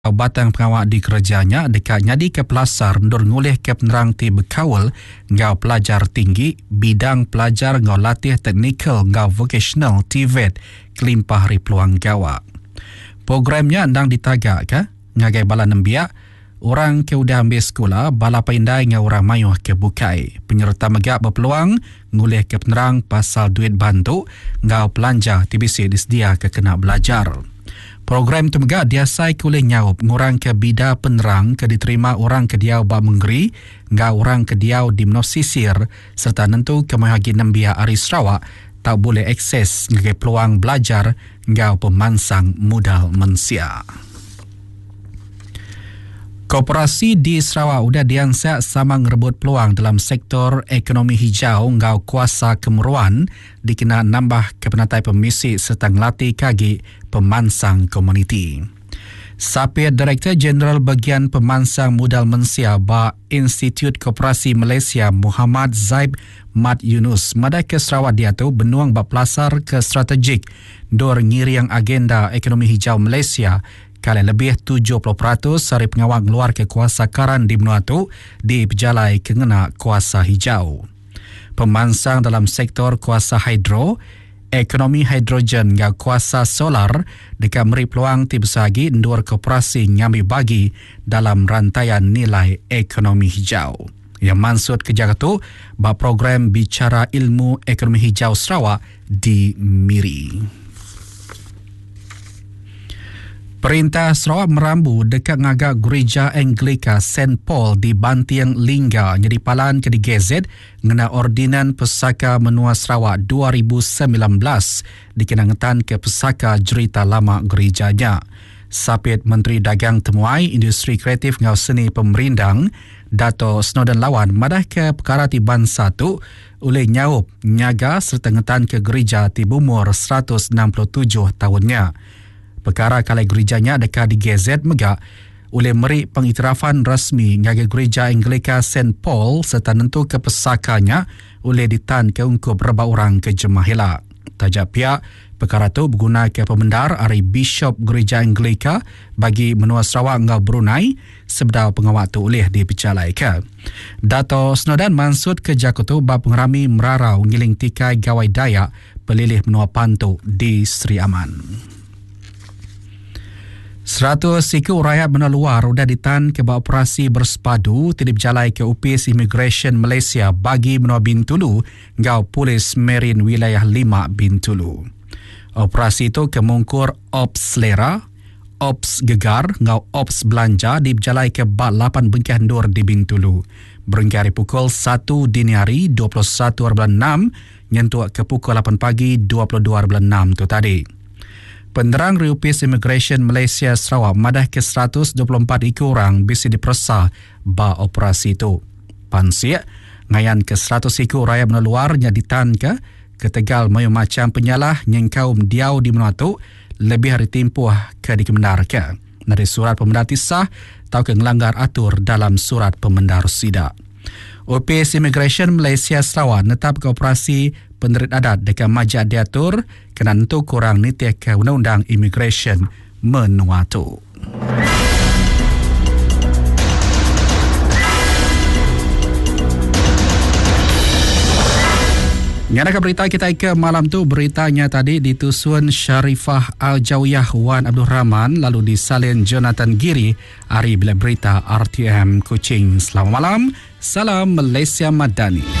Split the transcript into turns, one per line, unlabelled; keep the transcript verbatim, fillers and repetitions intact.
batang pengawal di kerjanya dekat nyadi ke pelasar ndur ngulih ke penerang ti berkawal ngau pelajar tinggi bidang pelajar ngau latih teknikal ngau vocational T V E T kelimpah hari peluang gawa. Programnya ndang ditagak ke ngagai bala nembiak orang ke udah ambil sekolah bala pandai ngau orang mayuh ke bukai. Penyerta megak berpeluang ngulih ke penerang pasal duit bantu ngau pelanja T B C disedia ke kena belajar. Program itu megak diasai oleh nyaup ngurang ke bida penerang ke diterima orang ke diau bak menggeri ngau orang ke diau di menosisir serta nentu ke mahagi nembia Ari Sarawak tak boleh akses ngagai peluang belajar ngau pemansang modal mensia. Koperasi di Sarawak udah diansak sama ngerebut peluang dalam sektor ekonomi hijau ngau kuasa kemeruan dikena nambah ke penatai pemisi serta ngelatih kaki pemansang komuniti. Sapir Direktur Jeneral Bagian Pemansang Modal Mensia ba Institut Koperasi Malaysia Muhammad Zaib Mat Yunus madai ke Sarawak dia tu benuang bak pelasar ke strategik dor ngiriang agenda ekonomi hijau Malaysia kali lebih tujuh puluh peratus hari pengawal luar ke kuasa karan di benua tu di berjalai kengena kuasa hijau. Pemansang dalam sektor kuasa hidro, ekonomi hidrogen dan kuasa solar dekat meri peluang ti besagi ndor koperasi nyambi bagi dalam rantaian nilai ekonomi hijau. Yang maksud kejaga tu bak program bicara ilmu ekonomi hijau Sarawak di Miri. Perintah Sarawak merambu dekat ngagak gereja Anglika Saint Paul di Bantiang Lingga jadi palan ke di Gazette ngena ordinan Pesaka Menua Sarawak dua ribu sembilan belas dikenangan ke Pesaka Jerita Lama gerejanya. Sapit Menteri Dagang Temuai Industri Kreatif ngau seni pemerindang Dato' Snowden Lawan madah ke perkara ti bangsa tu oleh nyaup nyaga serta ngetan ke gereja ti bumur seratus enam puluh tujuh tahunnya. Perkara kalai gerejanya dekat di Gazette megak oleh meri pengiktirafan rasmi ngagai gereja Anglika Saint Paul serta nentu ke pesakanya oleh ditan ke ungkup rebak orang ke jemahila. Tajak pihak perkara tu berguna ke pemendar ari Bishop Gereja Anglika bagi menua Sarawak ngau Brunei sebedau pengawal tu oleh dipercalai ke. Dato' Snowden maksud ke jakutu bab pengerami merarau ngiling tikai gawai Dayak pelilih menua Pantu di Seri Aman. Seratus siku rakyat benua luar sudah ditan ke bawah operasi bersepadu tidip jalai ke Upis Immigration Malaysia bagi menua Bintulu ngau Polis Marine Wilayah lima Bintulu. Operasi itu kemungkur Ops Selera, Ops Gegar ngau Ops Belanja dijalai ke bak lapan bengkah ndur di Bintulu. Berengkari pukul satu dini hari dua puluh satu enam nyentuh ke pukul lapan pagi dua puluh dua enam tu tadi. Penerang Riupis Immigration Malaysia Sarawak madah ke seratus dua puluh empat ikut orang bisa dipersa ba operasi itu. Pansiak, ngayan ke seratus ikut rakyat menua luarnya ditan ke ketegal mayu macam penyalah yang kaum diau di menua tu lebih hari tempoh ke dikemendar ke. Dari surat pemendar tisah atau ke ngelanggar atur dalam surat pemendar sidak. Upis Immigration Malaysia Sarawak netap ke operasi penerit adat dekat majak diatur kena nentu kurang nitih ke undang-undang immigration menua tu. Nyadakah berita kita ke malam tu, beritanya tadi ditusun Syarifah Al-Jawiyah Wan Abdul Rahman lalu disalin Jonathan Giri hari bila berita R T M Kuching. Selamat malam, salam Malaysia Madani.